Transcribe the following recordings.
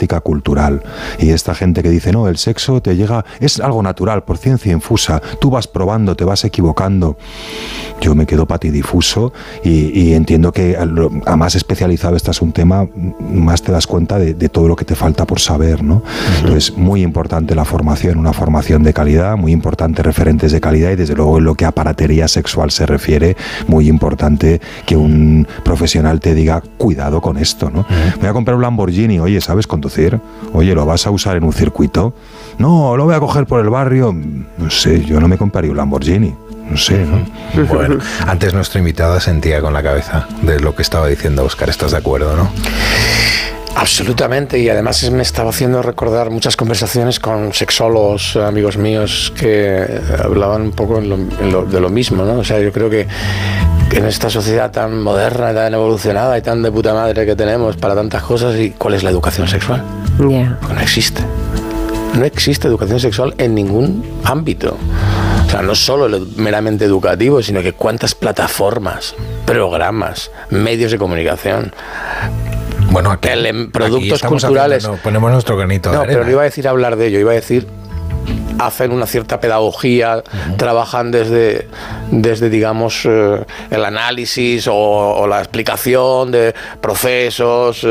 práctica cultural. Y esta gente que dice, no, el sexo te llega, es algo natural, por ciencia infusa, tú vas probando, te vas equivocando. Yo me quedo patidifuso y entiendo que a más especializado estás un tema, más te das cuenta de todo lo que te falta por saber, ¿no? Entonces, muy importante la formación, una formación de calidad, muy importante referentes de calidad y desde luego en lo que a aparatería sexual se refiere, muy importante que un profesional te diga, cuidado con esto, ¿no? Voy a comprar un Lamborghini, oye, ¿sabes conducir? Oye, ¿lo vas a usar en un circuito? No, lo voy a coger por el barrio. No sé, yo no me compraría un Lamborghini. No sé, ¿no? Bueno, antes nuestro invitado sentía con la cabeza de lo que estaba diciendo Óscar. ¿Estás de acuerdo, no? Absolutamente, y además me estaba haciendo recordar muchas conversaciones con sexólogos, amigos míos, que hablaban un poco de lo mismo, ¿no? O sea, yo creo que en esta sociedad tan moderna, tan evolucionada y tan de puta madre que tenemos para tantas cosas, ¿y cuál es la educación sexual? Yeah. No existe. No existe educación sexual en ningún ámbito. O sea, no solo lo meramente educativo, sino que cuántas plataformas, programas, medios de comunicación, bueno, aquí, productos culturales. Ponemos nuestro granito de arena. Pero no iba a decir hablar de ello, iba a decir hacen una cierta pedagogía, trabajan desde digamos, el análisis o la explicación de procesos,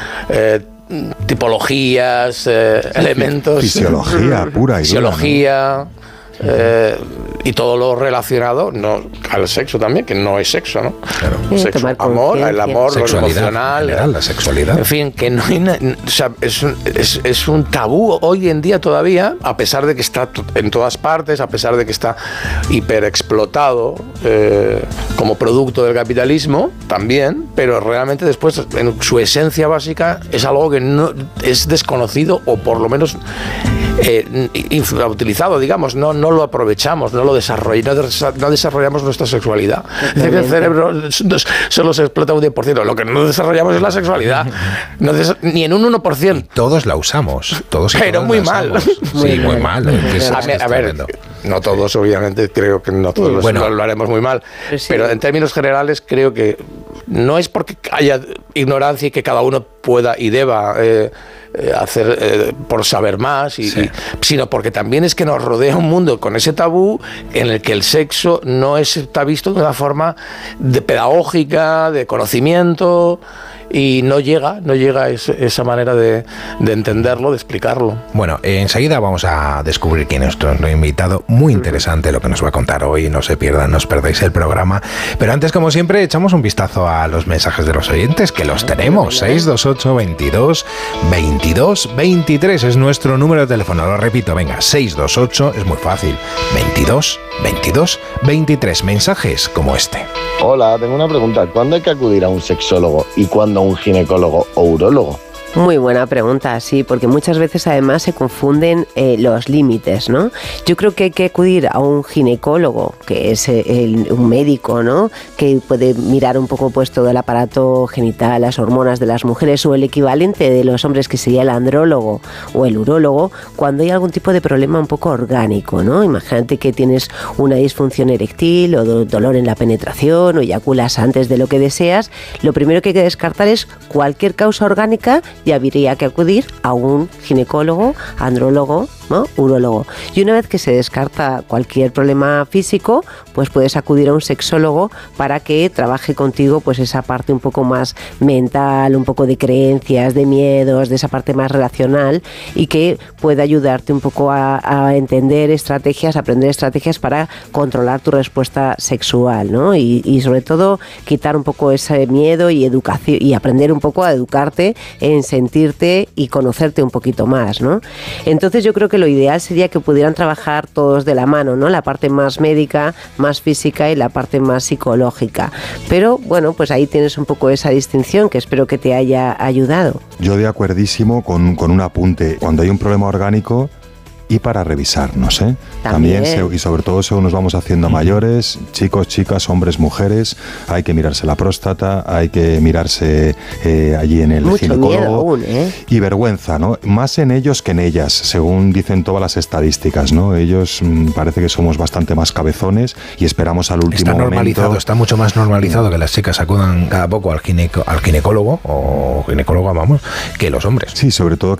tipologías, elementos. Fisiología pura y fisiología. Y todo lo relacionado al sexo también, que no es sexo, ¿no? Claro. Sexo, amor, el amor, lo emocional, general, la sexualidad. En fin, que no hay o sea, es un tabú hoy en día todavía, a pesar de que está en todas partes, a pesar de que está hiperexplotado como producto del capitalismo también, pero realmente después en su esencia básica es algo que no es desconocido o por lo menos infrautilizado, digamos, no lo aprovechamos, no desarrollamos nuestra sexualidad. Dice que el cerebro solo se explota un 10%, lo que no desarrollamos es la sexualidad, ni en un 1%. Y todos la usamos, pero muy mal. Sí, muy mal. A ver, no todos, obviamente, creo que no todos lo haremos muy mal, pero en términos generales creo que no es porque haya ignorancia y que cada uno pueda y deba hacer por saber más, sino porque también es que nos rodea un mundo con ese tabú en el que el sexo no está visto de una forma pedagógica, de conocimiento, y no llega esa manera de entenderlo, de explicarlo. Bueno, enseguida vamos a descubrir quién es nuestro invitado. Muy interesante lo que nos va a contar hoy. No se pierdan, no os perdáis el programa. Pero antes, como siempre, echamos un vistazo a los mensajes de los oyentes, que los tenemos. 628 22 22 23 es nuestro número de teléfono. Lo repito, venga, 628, es muy fácil. 22 22 23. Mensajes como este. Hola, tengo una pregunta. ¿Cuándo hay que acudir a un sexólogo y cuándo a un ginecólogo o urólogo? Muy buena pregunta, sí, porque muchas veces además se confunden los límites, ¿no? Yo creo que hay que acudir a un ginecólogo, que es un médico, ¿no? Que puede mirar un poco pues todo el aparato genital, las hormonas de las mujeres, o el equivalente de los hombres, que sería el andrólogo o el urólogo, cuando hay algún tipo de problema un poco orgánico, ¿no? Imagínate que tienes una disfunción eréctil o dolor en la penetración o eyaculas antes de lo que deseas. Lo primero que hay que descartar es cualquier causa orgánica, y habría que acudir a un ginecólogo, andrólogo, ¿no? Urólogo. Y una vez que se descarta cualquier problema físico, pues puedes acudir a un sexólogo para que trabaje contigo pues esa parte un poco más mental, un poco de creencias, de miedos, de esa parte más relacional, y que pueda ayudarte un poco a entender estrategias, aprender estrategias para controlar tu respuesta sexual, ¿no? Y sobre todo quitar un poco ese miedo y educación, y aprender un poco a educarte en sentirte y conocerte un poquito más, ¿no? Entonces yo creo que lo ideal sería que pudieran trabajar todos de la mano, ¿no? La parte más médica, más física, y la parte más psicológica. Pero bueno, pues ahí tienes un poco esa distinción, que espero que te haya ayudado. Yo de acuerdísimo con un apunte. Cuando hay un problema orgánico, y para revisarnos, ¿eh? También y sobre todo según nos vamos haciendo mayores, chicos, chicas, hombres, mujeres, hay que mirarse la próstata, hay que mirarse allí en el mucho ginecólogo. Miedo aún, ¿eh? Y vergüenza, ¿no? Más en ellos que en ellas, según dicen todas las estadísticas, ¿no? Ellos parece que somos bastante más cabezones y esperamos al último momento. Está mucho más normalizado que las chicas acudan cada poco al ginecólogo o ginecóloga, vamos, que los hombres. Sí, sobre todo